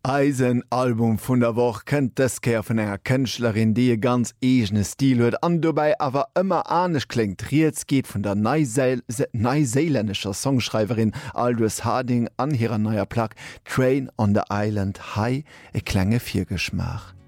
Eisenalbum vun der Woch kënnt dëskeer vun enger Kënchtlerin, die e ganz egene Stil huet, an dobei awer ëmmer anesch klingt. Riets geht vun der neuseelännescher Songschreiverin Aldous Harding an hireer neuer Plaque Train on the Island High e klenge Viergeschmach.